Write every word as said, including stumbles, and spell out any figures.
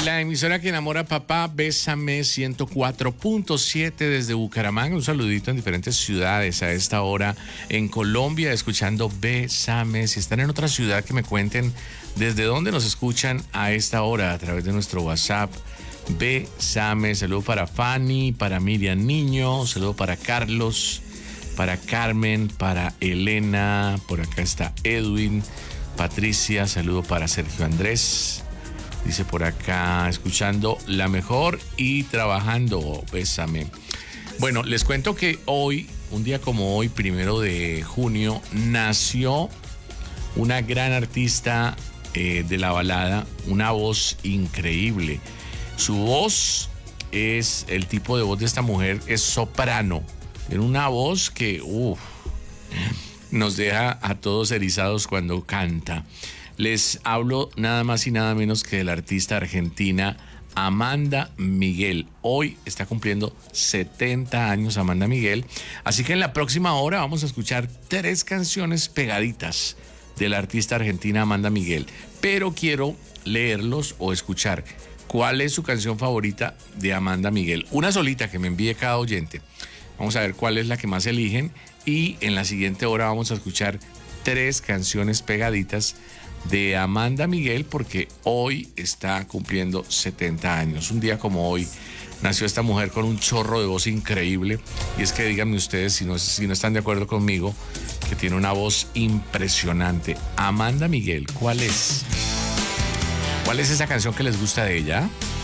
La emisora que enamora a papá, Bésame ciento cuatro punto siete desde Bucaramanga. Un saludito en diferentes ciudades a esta hora en Colombia, escuchando Bésame. Si están en otra ciudad, que me cuenten desde dónde nos escuchan a esta hora a través de nuestro WhatsApp. Bésame. Saludo para Fanny, para Miriam Niño, saludo para Carlos, para Carmen, para Elena, por acá está Edwin, Patricia, saludo para Sergio Andrés. Dice por acá, escuchando la mejor y trabajando, Bésame. Bueno, les cuento que hoy, un día como hoy, primero de junio, nació una gran artista eh, de la balada, una voz increíble. Su voz es, el tipo de voz de esta mujer es soprano. Tiene una voz que, uff, nos deja a todos erizados cuando canta. Les hablo nada más y nada menos que de la artista argentina Amanda Miguel. Hoy está cumpliendo setenta años Amanda Miguel. Así que en la próxima hora vamos a escuchar tres canciones pegaditas de la artista argentina Amanda Miguel. Pero quiero leerlos o escuchar cuál es su canción favorita de Amanda Miguel. Una solita que me envíe cada oyente. Vamos a ver cuál es la que más eligen. Y en la siguiente hora vamos a escuchar tres canciones pegaditas de Amanda Miguel, porque hoy está cumpliendo setenta años. Un día como hoy nació esta mujer con un chorro de voz increíble. Y es que díganme ustedes si no, si no están de acuerdo conmigo, que tiene una voz impresionante. Amanda Miguel, ¿cuál es? ¿Cuál es esa canción que les gusta de ella?